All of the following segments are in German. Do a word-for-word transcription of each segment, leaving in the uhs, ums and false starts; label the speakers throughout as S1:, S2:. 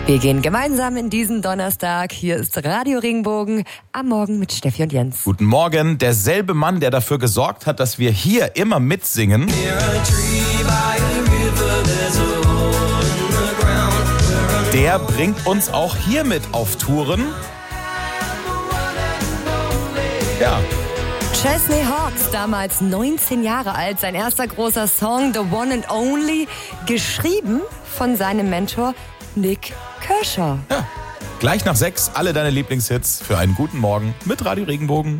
S1: Wir gehen gemeinsam in diesen Donnerstag. Hier ist Radio Regenbogen am Morgen mit Steffi und Jens.
S2: Guten Morgen. Derselbe Mann, der dafür gesorgt hat, dass wir hier immer mitsingen, der bringt uns auch hier mit auf Touren. Ja.
S1: Chesney Hawkes, damals neunzehn Jahre alt, sein erster großer Song, The One and Only, geschrieben von seinem Mentor Nik Kershaw.
S2: Ja. Gleich nach sechs alle deine Lieblingshits für einen guten Morgen mit Radio Regenbogen.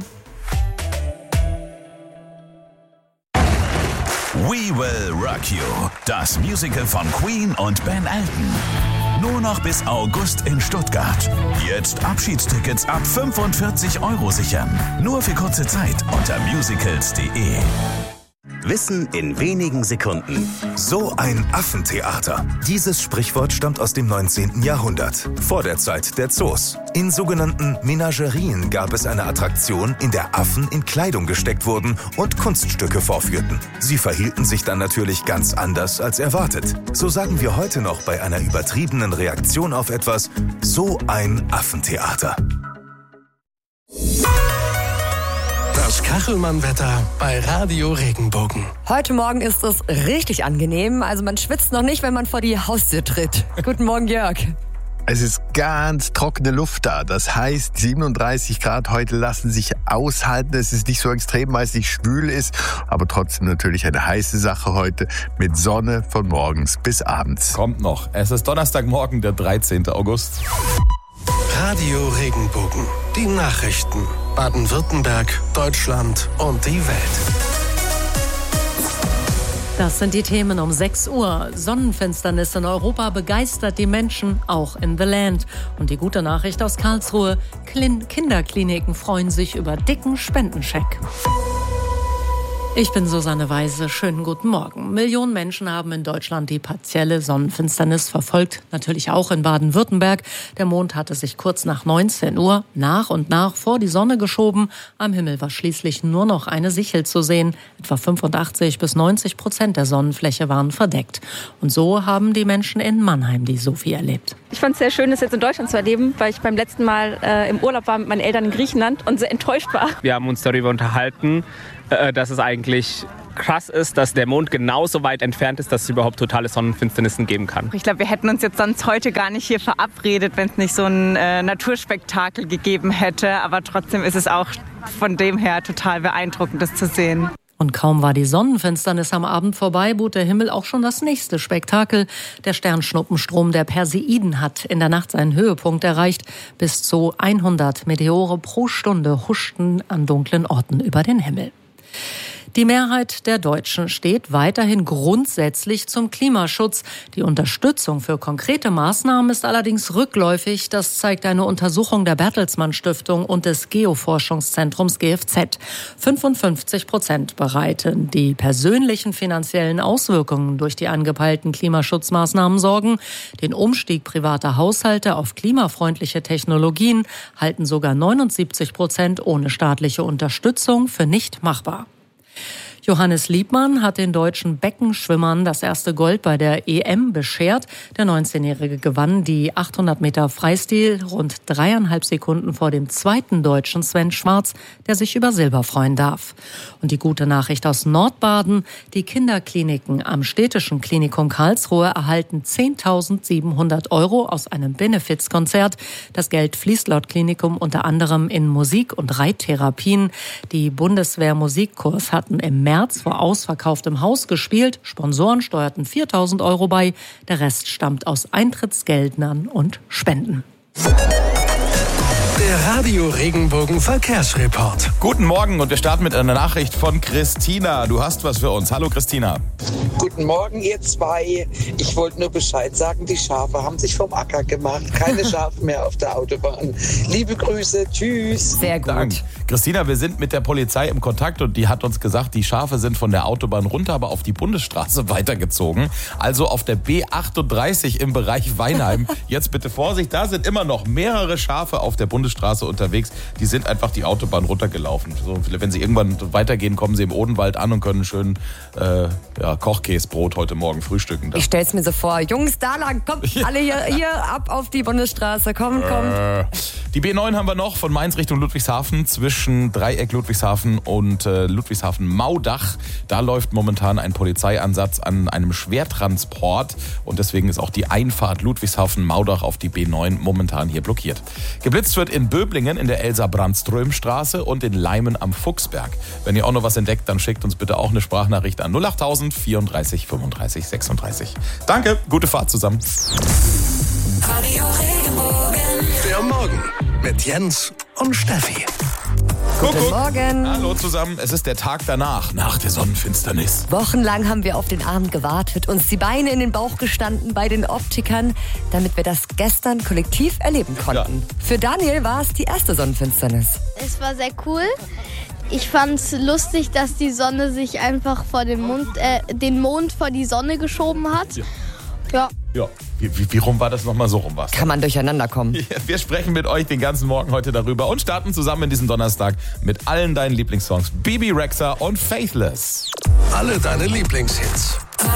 S3: We Will Rock You, das Musical von Queen und Ben Elton. Nur noch bis August in Stuttgart. Jetzt Abschiedstickets ab fünfundvierzig Euro sichern. Nur für kurze Zeit unter musicals punkt de.
S4: Wissen in wenigen Sekunden.
S5: So ein Affentheater. Dieses Sprichwort stammt aus dem neunzehnten Jahrhundert, vor der Zeit der Zoos. In sogenannten Menagerien gab es eine Attraktion, in der Affen in Kleidung gesteckt wurden und Kunststücke vorführten. Sie verhielten sich dann natürlich ganz anders als erwartet. So sagen wir heute noch bei einer übertriebenen Reaktion auf etwas, so ein Affentheater.
S6: Das Kachelmann-Wetter bei Radio Regenbogen.
S1: Heute Morgen ist es richtig angenehm. Also man schwitzt noch nicht, wenn man vor die Haustür tritt. Guten Morgen, Jörg.
S7: Es ist ganz trockene Luft da. Das heißt, siebenunddreißig Grad heute lassen sich aushalten. Es ist nicht so extrem, weil es nicht schwül ist, aber trotzdem natürlich eine heiße Sache heute mit Sonne von morgens bis abends.
S2: Kommt noch. Es ist Donnerstagmorgen, der dreizehnten August.
S6: Radio Regenbogen. Die Nachrichten. Baden-Württemberg, Deutschland und die Welt.
S8: Das sind die Themen um sechs Uhr. Sonnenfinsternis in Europa begeistert die Menschen, auch in The Land. Und die gute Nachricht aus Karlsruhe: Kinderkliniken freuen sich über dicken Spendenscheck. Ich bin Susanne Weise. Schönen guten Morgen. Millionen Menschen haben in Deutschland die partielle Sonnenfinsternis verfolgt. Natürlich auch in Baden-Württemberg. Der Mond hatte sich kurz nach neunzehn Uhr nach und nach vor die Sonne geschoben. Am Himmel war schließlich nur noch eine Sichel zu sehen. Etwa fünfundachtzig bis neunzig Prozent der Sonnenfläche waren verdeckt. Und so haben die Menschen in Mannheim die Sophie erlebt.
S9: Ich fand es sehr schön, das jetzt in Deutschland zu erleben, weil ich beim letzten Mal äh, im Urlaub war mit meinen Eltern in Griechenland und sehr enttäuscht war.
S10: Wir haben uns darüber unterhalten, äh, dass es eigentlich krass ist, dass der Mond genauso weit entfernt ist, dass es überhaupt totale Sonnenfinsternissen geben kann.
S11: Ich glaube, wir hätten uns jetzt sonst heute gar nicht hier verabredet, wenn es nicht so ein äh, Naturspektakel gegeben hätte. Aber trotzdem ist es auch von dem her total beeindruckend, das zu sehen.
S8: Und kaum war die Sonnenfinsternis am Abend vorbei, bot der Himmel auch schon das nächste Spektakel. Der Sternschnuppenstrom der Perseiden hat in der Nacht seinen Höhepunkt erreicht. Bis zu hundert Meteore pro Stunde huschten an dunklen Orten über den Himmel. Die Mehrheit der Deutschen steht weiterhin grundsätzlich zum Klimaschutz. Die Unterstützung für konkrete Maßnahmen ist allerdings rückläufig. Das zeigt eine Untersuchung der Bertelsmann Stiftung und des Geoforschungszentrums G F Z. fünfundfünfzig Prozent bereiten die persönlichen finanziellen Auswirkungen durch die angepeilten Klimaschutzmaßnahmen Sorgen. Den Umstieg privater Haushalte auf klimafreundliche Technologien halten sogar neunundsiebzig Prozent ohne staatliche Unterstützung für nicht machbar. Johannes Liebmann hat den deutschen Beckenschwimmern das erste Gold bei der E M beschert. Der neunzehnjährige gewann die achthundert Meter Freistil rund dreieinhalb Sekunden vor dem zweiten Deutschen Sven Schwarz, der sich über Silber freuen darf. Und die gute Nachricht aus Nordbaden: Die Kinderkliniken am Städtischen Klinikum Karlsruhe erhalten zehntausendsiebenhundert Euro aus einem Benefizkonzert. Das Geld fließt laut Klinikum unter anderem in Musik- und Reittherapien. Die Bundeswehr-Musikkurs hatten im März vor ausverkauftem Haus gespielt. Sponsoren steuerten viertausend Euro bei. Der Rest stammt aus Eintrittsgeldern und Spenden.
S6: Der Radio Regenbogen Verkehrsreport.
S2: Guten Morgen und wir starten mit einer Nachricht von Christina. Du hast was für uns. Hallo Christina.
S12: Guten Morgen ihr zwei. Ich wollte nur Bescheid sagen, die Schafe haben sich vom Acker gemacht. Keine Schafe mehr auf der Autobahn. Liebe Grüße, tschüss.
S1: Sehr gut.
S2: Dank. Christina, wir sind mit der Polizei im Kontakt und die hat uns gesagt, die Schafe sind von der Autobahn runter, aber auf die Bundesstraße weitergezogen. Also auf der B achtunddreißig im Bereich Weinheim. Jetzt bitte Vorsicht, da sind immer noch mehrere Schafe auf der Bundesstraße Bundesstraße unterwegs. Die sind einfach die Autobahn runtergelaufen. So, wenn sie irgendwann weitergehen, kommen sie im Odenwald an und können schön äh, ja, Kochkäsebrot heute Morgen frühstücken. Da.
S1: Ich stell's mir so vor. Jungs, da lang, kommt alle hier, hier ab auf die Bundesstraße. Kommt, kommt.
S2: Äh, die B neun haben wir noch von Mainz Richtung Ludwigshafen zwischen Dreieck Ludwigshafen und äh, Ludwigshafen-Maudach. Da läuft momentan ein Polizeieinsatz an einem Schwertransport und deswegen ist auch die Einfahrt Ludwigshafen-Maudach auf die B neun momentan hier blockiert. Geblitzt wird in Böblingen in der Elsa-Brandström-Straße und in Leimen am Fuchsberg. Wenn ihr auch noch was entdeckt, dann schickt uns bitte auch eine Sprachnachricht an null acht tausend vierunddreißig fünfunddreißig sechsunddreißig. Danke, gute Fahrt zusammen.
S6: Radio Regenbogen. Der Morgen mit Jens und Steffi.
S1: Guten
S2: Kuckuck.
S1: Morgen.
S2: Hallo zusammen, es ist der Tag danach, nach der Sonnenfinsternis.
S1: Wochenlang haben wir auf den Abend gewartet, uns die Beine in den Bauch gestanden bei den Optikern, damit wir das gestern kollektiv erleben konnten. Ja. Für Daniel war es die erste Sonnenfinsternis.
S13: Es war sehr cool. Ich fand es lustig, dass die Sonne sich einfach vor den Mond, äh, den Mond vor die Sonne geschoben hat.
S2: Ja.
S13: Ja.
S2: Ja, wie, wie, wie rum war das nochmal so rum was?
S1: Kann man durcheinander kommen.
S2: Wir sprechen mit euch den ganzen Morgen heute darüber und starten zusammen in diesen Donnerstag mit allen deinen Lieblingssongs. Bebe Rexha und Faithless.
S6: Alle deine Lieblingshits.